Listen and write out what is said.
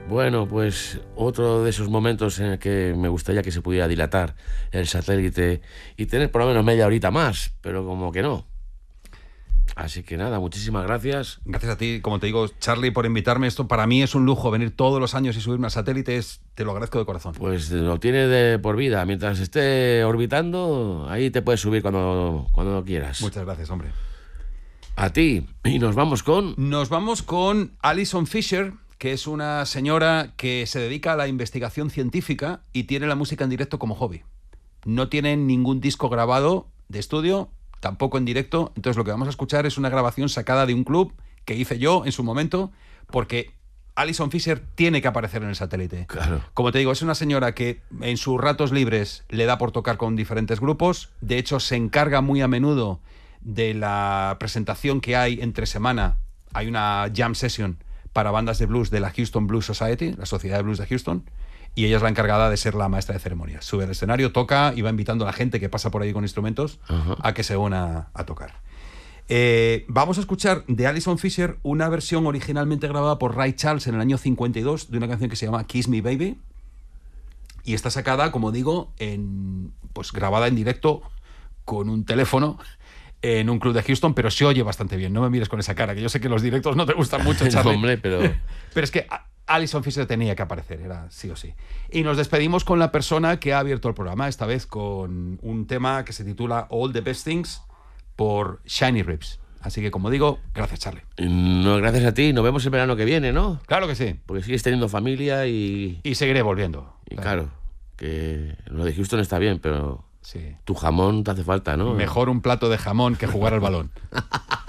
Bueno, pues otro de esos momentos en el que me gustaría que se pudiera dilatar el satélite y tener por lo menos media horita más, pero como que no. Así que nada, muchísimas gracias. Gracias a ti, como te digo, Charlie, por invitarme. Esto para mí es un lujo, venir todos los años y subirme al satélite. Te lo agradezco de corazón. Pues lo tienes de por vida. Mientras esté orbitando, ahí te puedes subir cuando quieras. Muchas gracias, hombre. A ti. Y nos vamos con... Nos vamos con Alison Fisher, que es una señora que se dedica a la investigación científica y tiene la música en directo como hobby. No tiene ningún disco grabado de estudio, tampoco en directo. Entonces lo que vamos a escuchar es una grabación sacada de un club que hice yo en su momento, porque Alison Fisher tiene que aparecer en el satélite. Claro. Como te digo, es una señora que en sus ratos libres le da por tocar con diferentes grupos. De hecho, se encarga muy a menudo de la presentación que hay entre semana. Hay una jam session para bandas de blues de la Houston Blues Society, la Sociedad de Blues de Houston, y ella es la encargada de ser la maestra de ceremonias. Sube al escenario, toca y va invitando a la gente que pasa por ahí con instrumentos a que se una a tocar. Vamos a escuchar de Alison Fisher una versión originalmente grabada por Ray Charles en el año 52 de una canción que se llama Kiss Me Baby, y está sacada, como digo, pues grabada en directo con un teléfono en un club de Houston, pero se oye bastante bien. No me mires con esa cara, que yo sé que los directos no te gustan mucho, Charlie. No, hombre, pero es que Alison Fisher tenía que aparecer, era sí o sí. Y nos despedimos con la persona que ha abierto el programa, esta vez con un tema que se titula All the Best Things por Shiny Ribs. Así que, como digo, gracias, Charlie. No, gracias a ti. Nos vemos el verano que viene, ¿no? Claro que sí. Porque sigues teniendo familia y seguiré volviendo. Y claro, que lo de Houston está bien, pero sí, tu jamón te hace falta, ¿no? Mejor un plato de jamón que jugar al balón.